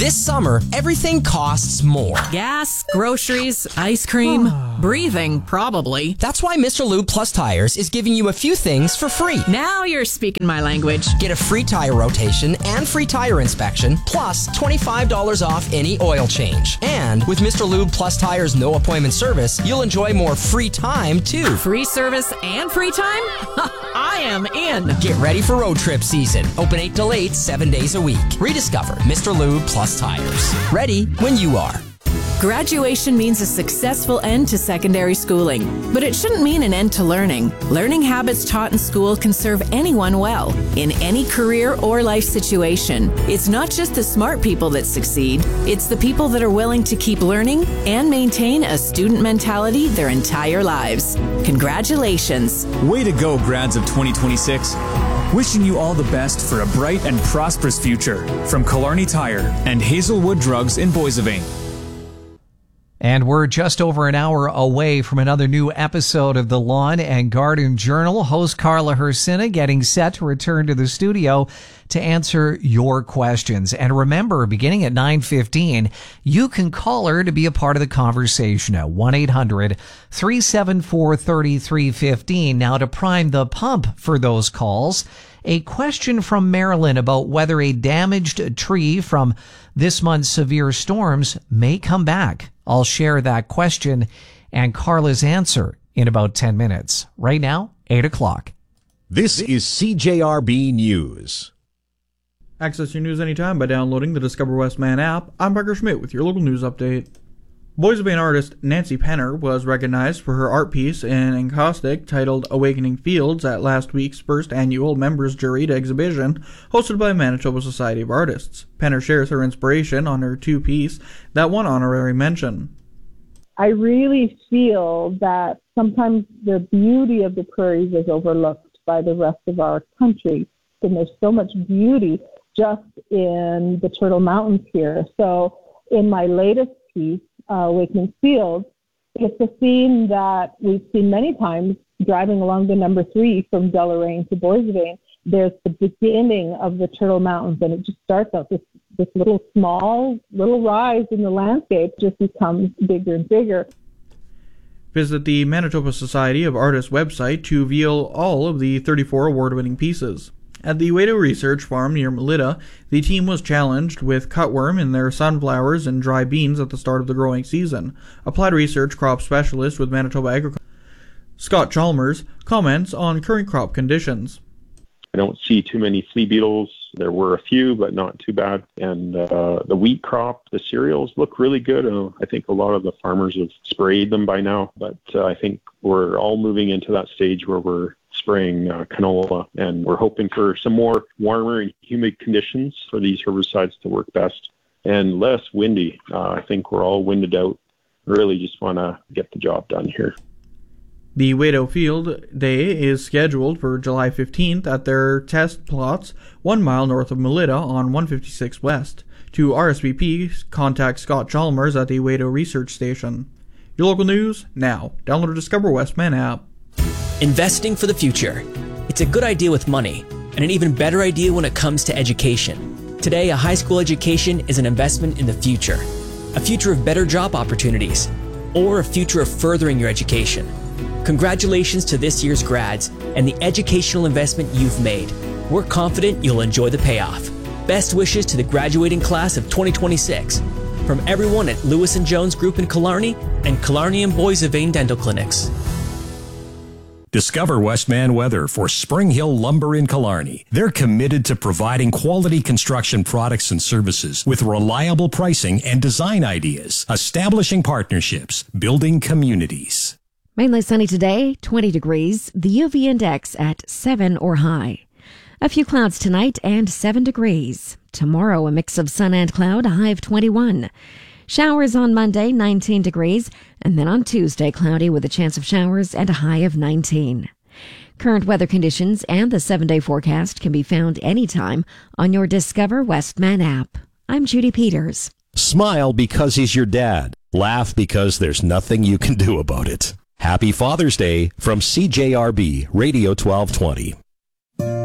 This summer, everything costs more. Gas, groceries, ice cream, breathing, probably. That's why Mr. Lube Plus Tires is giving you a few things for free. Now you're speaking my language. Get a free tire rotation and free tire inspection, plus $25 off any oil change. And with Mr. Lube Plus Tires no appointment service, you'll enjoy more free time too. Free service and free time? I am in. Get ready for road trip season. Open 8 till 8, 7 days a week. Rediscover Mr. Lube Plus Tires. Ready when you are. Graduation means a successful end to secondary schooling, but it shouldn't mean an end to learning. Learning habits taught in school can serve anyone well, in any career or life situation. It's not just the smart people that succeed, it's the people that are willing to keep learning and maintain a student mentality their entire lives. Congratulations. Way to go, grads of 2026. Wishing you all the best for a bright and prosperous future. From Killarney Tire and Hazelwood Drugs in Boissevain. And we're just over an hour away from another new episode of the Lawn and Garden Journal. Host Carla Hersina getting set to return to the studio to answer your questions. And remember, beginning at 9:15, you can call her to be a part of the conversation at 1-800-374-3315. Now, to prime the pump for those calls, a question from Marilyn about whether a damaged tree from this month's severe storms may come back. I'll share that question and Carla's answer in about 10 minutes. Right now, 8 o'clock. This is CJRB News. Access your news anytime by downloading the Discover Westman app. I'm Parker Schmidt with your local news update. Boissevain artist Nancy Penner was recognized for her art piece in encaustic titled Awakening Fields at last week's first annual Members Juried exhibition hosted by Manitoba Society of Artists. Penner shares her inspiration on her two-piece that won honorary mention. I really feel that sometimes the beauty of the prairies is overlooked by the rest of our country, and there's so much beauty just in the Turtle Mountains here. So in my latest piece, Awakening Fields, it's a scene that we've seen many times driving along the number 3 from Deloraine to Boissevain. There's the beginning of the Turtle Mountains, and it just starts out this little rise in the landscape, just becomes bigger and bigger. Visit the Manitoba Society of Artists website to view all of the 34 award-winning pieces. At the Wato Research Farm near Melita, the team was challenged with cutworm in their sunflowers and dry beans at the start of the growing season. Applied research crop specialist with Manitoba Agriculture, Scott Chalmers, comments on current crop conditions. I don't see too many flea beetles. There were a few, but not too bad. And the wheat crop, the cereals look really good. I think a lot of the farmers have sprayed them by now, but I think we're all moving into that stage where we're spraying canola, and we're hoping for some more warmer and humid conditions for these herbicides to work best and less windy. I think we're all winded out. Really just want to get the job done here. The Wato Field Day is scheduled for July 15th at their test plots 1 mile north of Melita on 156 West. To RSVP, contact Scott Chalmers at the Wato Research Station. Your local news now. Download the Discover Westman app. Investing for the future. It's a good idea with money, and an even better idea when it comes to education. Today, a high school education is an investment in the future. A future of better job opportunities, or a future of furthering your education. Congratulations to this year's grads and the educational investment you've made. We're confident you'll enjoy the payoff. Best wishes to the graduating class of 2026 from everyone at Lewis & Jones Group in Killarney and Killarney and Boissevain Dental Clinics. Discover Westman Weather for Spring Hill Lumber in Killarney. They're committed to providing quality construction products and services with reliable pricing and design ideas, establishing partnerships, building communities. Mainly sunny today, 20 degrees, the UV index at 7 or high. A few clouds tonight and 7 degrees. Tomorrow, a mix of sun and cloud, a high of 21. Showers on Monday, 19 degrees, and then on Tuesday, cloudy with a chance of showers and a high of 19. Current weather conditions and the 7-day forecast can be found anytime on your Discover Westman app. I'm Judy Peters. Smile because he's your dad. Laugh because there's nothing you can do about it. Happy Father's Day from CJRB Radio 1220.